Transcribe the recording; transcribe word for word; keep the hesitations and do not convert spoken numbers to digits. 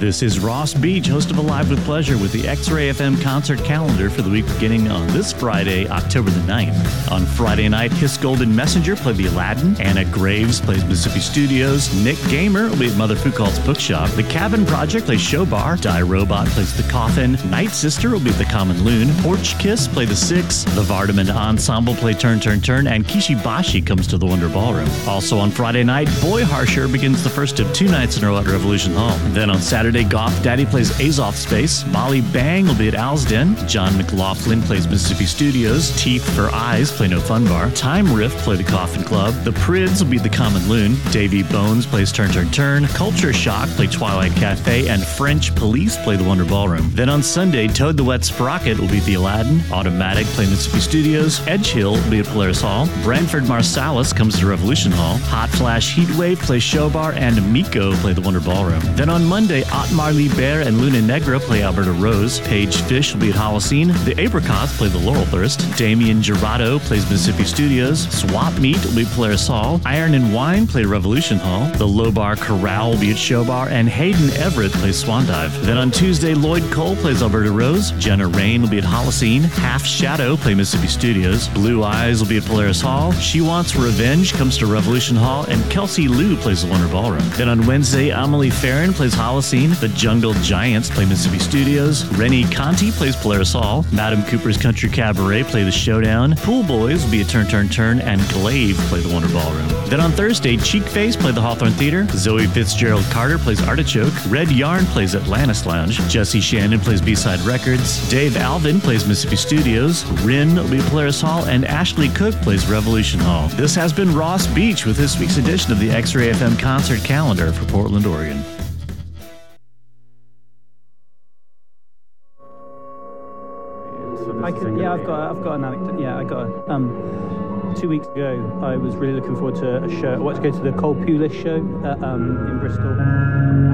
This is Ross Beach, host of Alive with Pleasure, with the X-Ray F M concert calendar for the week beginning on this Friday, October the ninth. On Friday night, His Golden Messenger played the Aladdin. Anna Graves plays Mississippi Studios. Nick Gamer will be at Mother Foucault's Bookshop. The Cabin Project plays Show Bar. Die Robot plays The Coffin. Night Sister will be at the Common Loon. Porch Kiss play The Six. The Vardaman Ensemble play Turn, Turn, Turn. And Kishibashi comes to the Wonder Ballroom. Also on Friday night, Boy Harsher begins the first of two nights in a row at Revolution Hall. Then on Saturday, Goth Daddy plays Azov Space. Molly Bang will be at Al's Den. John McLaughlin plays Mississippi Studios. Teeth for Eyes play No Fun Bar. Time Riff play the Coffin Club. The Prids will be at the Common Loon. Davy Bones plays Turn Turn Turn. Culture Shock play Twilight Cafe. And French Police play the Wonder Ballroom. Then on Sunday, Toad the Wet Sprocket will be at the Aladdin. Automatic play Mississippi Studios. Edge Hill will be at Polaris Hall. Branford Marsalis comes to Revolution Hall. Hot Flash Heatwave plays Show Bar. And Miko play the Wonder Ballroom. Then on Monday, Otmar Liber and Luna Negra play Alberta Rose. Paige Fish will be at Holocene. The Apricots play the Laurel Thirst. Damien Gerardo plays Mississippi Studios. Swap Meet will be at Polaris Hall. Iron and Wine play Revolution Hall. The Low Bar Corral will be at Show Bar. And Hayden Everett plays Swan Dive. Then on Tuesday, Lloyd Cole plays Alberta Rose. Jenna Rain will be at Holocene. Half Shadow play Mississippi Studios. Blue Eyes will be at Polaris Hall. She Wants Revenge comes to Revolution Hall. And Kelsey Lou plays the Wonder Ballroom. Then on Wednesday, Amelie Farron plays Holocene. The Jungle Giants play Mississippi Studios. Rennie Conti plays Polaris Hall. Madam Cooper's Country Cabaret play The Showdown. Pool Boys will be at Turn Turn Turn. And Glaive play the Wonder Ballroom. Then on Thursday, Cheek Face play the Hawthorne Theater. Zoe Fitzgerald Carter plays Artichoke. Red Yarn plays Atlantis Lounge. Jesse Shannon plays B-Side Records. Dave Alvin plays Mississippi Studios. Rin will be at Polaris Hall. And Ashley Cook plays Revolution Hall. This has been Ross Beach with this week's edition of the X-Ray F M concert calendar for Portland, Oregon. I can, yeah, I've got, I've got an anecdote. Yeah, I got. A, um, two weeks ago, I was really looking forward to a show. I wanted to go to the Cole Pulis show at, um, in Bristol.